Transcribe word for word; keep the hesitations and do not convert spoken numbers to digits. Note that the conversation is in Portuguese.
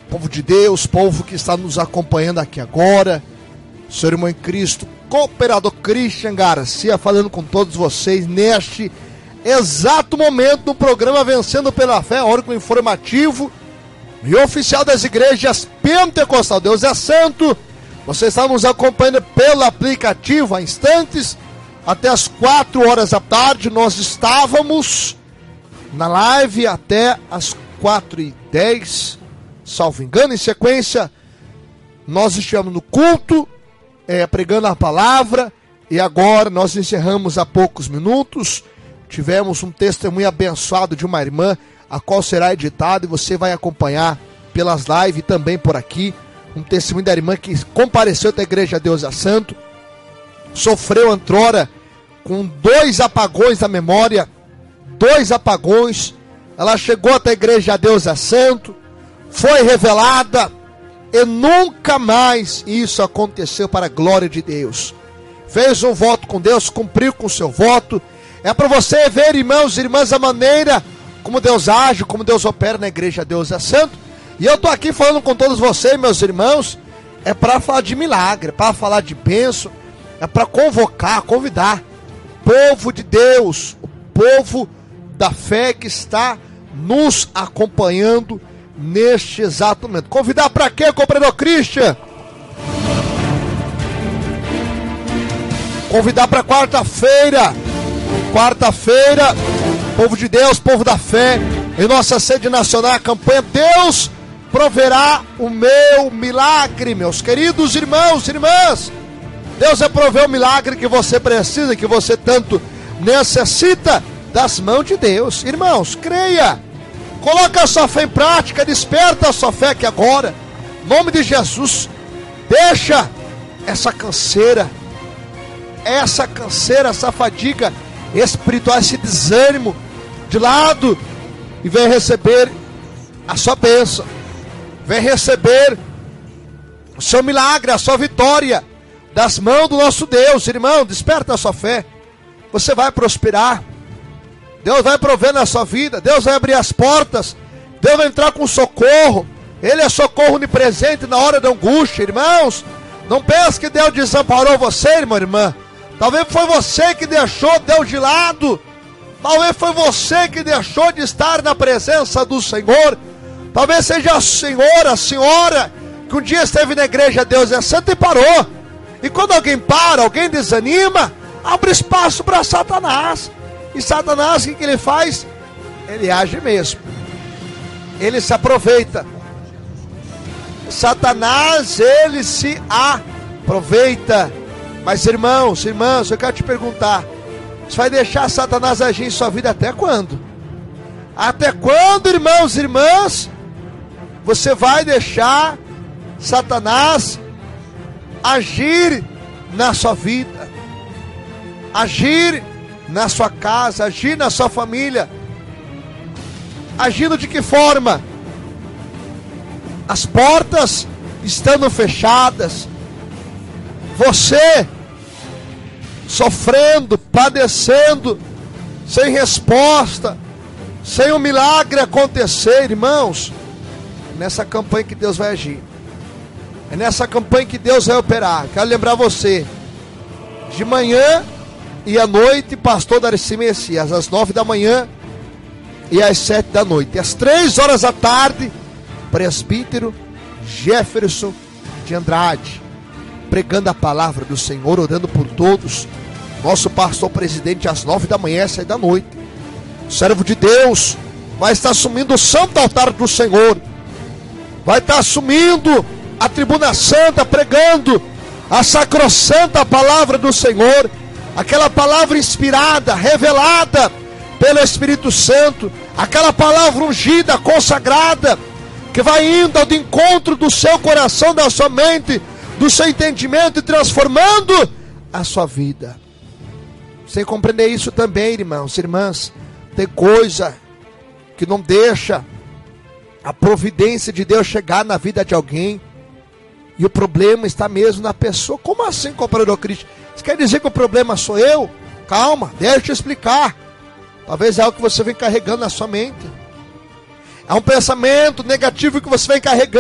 povo de Deus, povo que está nos acompanhando aqui agora, seu irmão em Cristo, cooperador Christian Garcia, falando com todos vocês neste exato momento no programa Vencendo pela Fé, órgão informativo e oficial das igrejas Pentecostal. Deus é santo. Você está nos acompanhando pelo aplicativo há instantes, até as quatro horas da tarde. Nós estávamos na live até as quatro e dez, salvo engano. Em sequência, nós estivemos no culto, é, pregando a palavra, e agora nós encerramos há poucos minutos. Tivemos um testemunho abençoado de uma irmã, a qual será editado e você vai acompanhar pelas lives e também por aqui. Um testemunho da irmã que compareceu da igreja Deus é Santo, sofreu antrora com dois apagões da memória, dois apagões. Ela chegou até a igreja Deus é Santo, foi revelada e nunca mais isso aconteceu, para a glória de Deus. Fez um voto com Deus, cumpriu com o seu voto. É para você ver, irmãos e irmãs, a maneira como Deus age, como Deus opera na igreja Deus é Santo. E eu estou aqui falando com todos vocês, meus irmãos, é para falar de milagre, para falar de bênção, é para convocar, convidar o povo de Deus, o povo da fé que está nos acompanhando neste exato momento. Convidar para quê, cooperador Christian? Convidar para quarta-feira. Quarta-feira, povo de Deus, povo da fé, em nossa sede nacional, a campanha Deus proverá o meu milagre, meus queridos irmãos e irmãs. Deus vai prover o milagre que você precisa, que você tanto necessita, das mãos de Deus. Irmãos, creia, coloca a sua fé em prática, desperta a sua fé aqui agora, em nome de Jesus. Deixa essa canseira, essa canseira, essa fadiga espiritual, esse desânimo de lado, e vem receber a sua bênção, vem receber o seu milagre, a sua vitória das mãos do nosso Deus. Irmão, desperta a sua fé, você vai prosperar, Deus vai prover na sua vida, Deus vai abrir as portas, Deus vai entrar com socorro. Ele é socorro onipresente na hora da angústia. Irmãos, não pense que Deus desamparou você, irmão, irmã. Talvez foi você que deixou Deus de lado. Talvez foi você que deixou de estar na presença do Senhor. Talvez seja a senhora, a senhora, que um dia esteve na igreja Deus é Santo e parou. E quando alguém para, alguém desanima, abre espaço para Satanás. E Satanás, o que, que ele faz? Ele age mesmo. Ele se aproveita. Satanás, ele se aproveita. Mas irmãos, irmãs, eu quero te perguntar, você vai deixar Satanás agir em sua vida até quando? Até quando, irmãos e irmãs, você vai deixar Satanás agir na sua vida, agir na sua casa, agir na sua família? Agindo de que forma? As portas estando fechadas, você sofrendo, padecendo, sem resposta, sem um milagre acontecer. Irmãos, é nessa campanha que Deus vai agir, é nessa campanha que Deus vai operar. Quero lembrar você, de manhã e à noite, pastor Darcy Messias, às nove da manhã e às sete da noite, às três horas da tarde, presbítero Jefferson de Andrade, pregando a palavra do Senhor, orando por todos. Nosso pastor presidente às nove da manhã e às sete da noite. O servo de Deus vai estar assumindo o santo altar do Senhor, vai estar assumindo a tribuna santa, pregando a sacrossanta palavra do Senhor, aquela palavra inspirada, revelada pelo Espírito Santo, aquela palavra ungida, consagrada, que vai indo ao encontro do seu coração, da sua mente, do seu entendimento, e transformando a sua vida. Sem compreender isso também, irmãos e irmãs, tem coisa que não deixa a providência de Deus chegar na vida de alguém, e o problema está mesmo na pessoa. Como assim, cooperador Christian? Isso quer dizer que o problema sou eu? Calma, deixa eu te explicar. Talvez é algo que você vem carregando na sua mente, é um pensamento negativo que você vem carregando.